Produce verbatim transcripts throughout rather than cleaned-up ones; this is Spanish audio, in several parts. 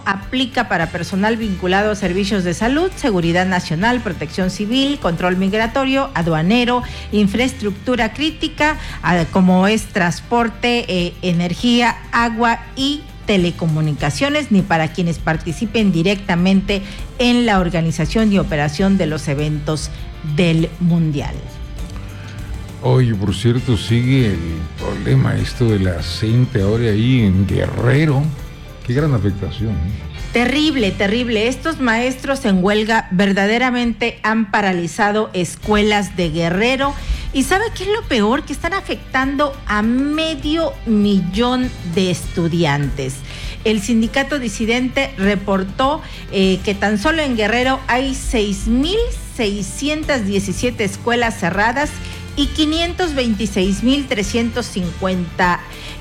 aplica para personal vinculado a servicios de salud, seguridad nacional, protección civil, control migratorio, aduanero, infraestructura crítica, como es transporte, eh, energía, agua y telecomunicaciones, ni para quienes participen directamente en la organización y operación de los eventos del Mundial. Oye, por cierto, sigue el problema esto de la gente ahora ahí en Guerrero. Qué gran afectación. Terrible, terrible. Estos maestros en huelga verdaderamente han paralizado escuelas de Guerrero. ¿Y sabe qué es lo peor? Que están afectando a medio millón de estudiantes. El sindicato disidente reportó eh, que tan solo en Guerrero hay seis mil seiscientas diecisiete escuelas cerradas y quinientos veintiséis mil trescientos cincuenta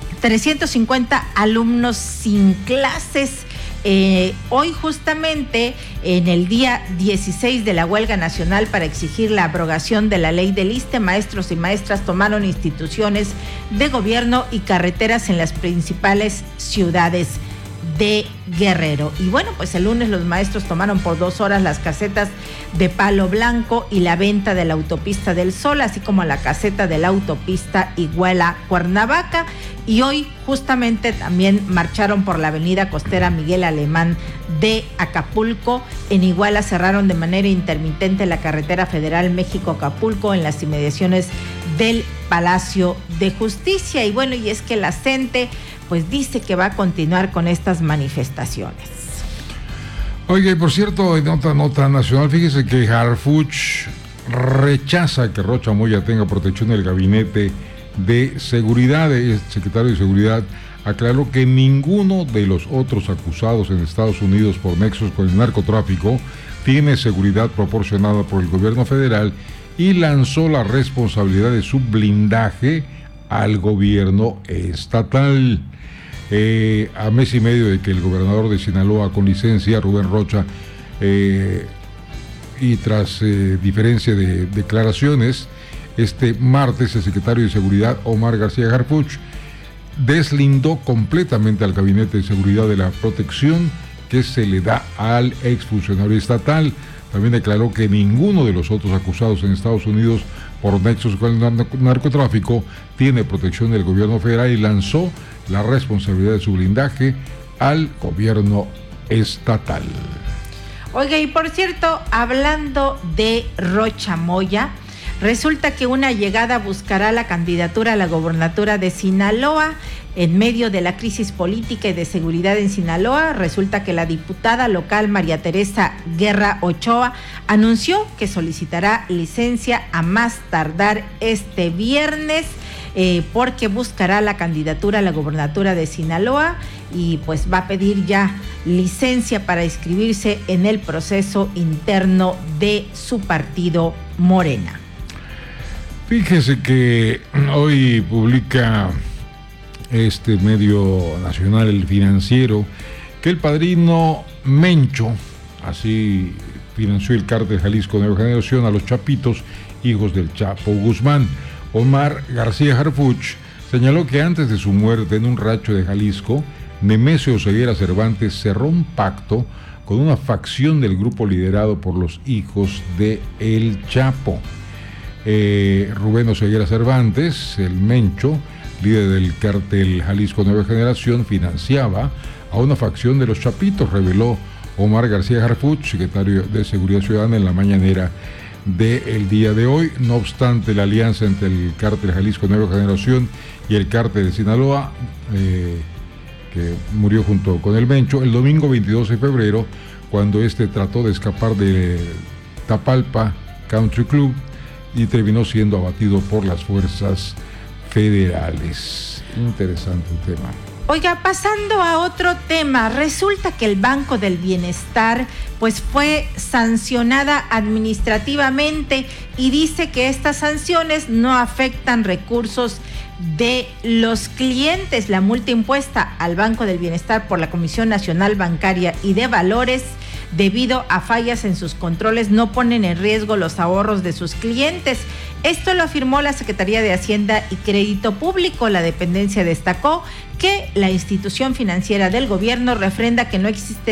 alumnos sin clases. Eh, hoy justamente en el día dieciséis de la huelga nacional para exigir la abrogación de la ley del ISSSTE, maestros y maestras tomaron instituciones de gobierno y carreteras en las principales ciudades de Guerrero. Y bueno, pues el lunes los maestros tomaron por dos horas las casetas de Palo Blanco y la venta de la autopista del Sol, así como la caseta de la autopista Iguala-Cuernavaca. Y hoy justamente también marcharon por la avenida costera Miguel Alemán de Acapulco. En Iguala cerraron de manera intermitente la carretera federal México-Acapulco en las inmediaciones del Palacio de Justicia. Y bueno, y es que la CENTE pues dice que va a continuar con estas manifestaciones. Oiga, y por cierto, en otra nota nacional, fíjese que Harfuch rechaza que Rocha Moya tenga protección del gabinete de seguridad. El secretario de Seguridad aclaró que ninguno de los otros acusados en Estados Unidos por nexos con el narcotráfico tiene seguridad proporcionada por el gobierno federal y lanzó la responsabilidad de su blindaje al gobierno estatal. Eh, a mes y medio de que el gobernador de Sinaloa con licencia, Rubén Rocha, eh, y tras eh, diferencia de declaraciones, este martes el secretario de Seguridad, Omar García Harfuch, deslindó completamente al Gabinete de Seguridad de la protección que se le da al exfuncionario estatal. También declaró que ninguno de los otros acusados en Estados Unidos por nexos con el narcotráfico tiene protección del gobierno federal y lanzó la responsabilidad de su blindaje al gobierno estatal. Oiga, y por cierto, hablando de Rocha Moya, resulta que una llegada buscará la candidatura a la gobernatura de Sinaloa en medio de la crisis política y de seguridad en Sinaloa. Resulta que la diputada local María Teresa Guerra Ochoa anunció que solicitará licencia a más tardar este viernes eh, porque buscará la candidatura a la gobernatura de Sinaloa y pues va a pedir ya licencia para inscribirse en el proceso interno de su partido Morena. Fíjese que hoy publica este medio nacional, El Financiero, que el padrino Mencho, así financió el cártel Jalisco Nueva Generación a los Chapitos, hijos del Chapo Guzmán. Omar García Harfuch señaló que antes de su muerte en un rancho de Jalisco, Nemesio Oseguera Cervantes cerró un pacto con una facción del grupo liderado por los hijos de El Chapo. Eh, Rubén Oseguera Cervantes, el Mencho, líder del cártel Jalisco Nueva Generación, financiaba a una facción de los Chapitos, reveló Omar García Harfuch, secretario de Seguridad Ciudadana, en la mañanera del día de hoy. No obstante, la alianza entre el cártel Jalisco Nueva Generación y el cártel de Sinaloa, eh, que murió junto con el Mencho, el domingo veintidós de febrero, cuando este trató de escapar de Tapalpa Country Club y terminó siendo abatido por las fuerzas federales. Interesante el tema. Oiga, pasando a otro tema, resulta que el Banco del Bienestar pues fue sancionada administrativamente y dice que estas sanciones no afectan recursos de los clientes. La multa impuesta al Banco del Bienestar por la Comisión Nacional Bancaria y de Valores debido a fallas en sus controles no ponen en riesgo los ahorros de sus clientes. Esto lo afirmó la Secretaría de Hacienda y Crédito Público. La dependencia destacó que la institución financiera del gobierno refrenda que no existe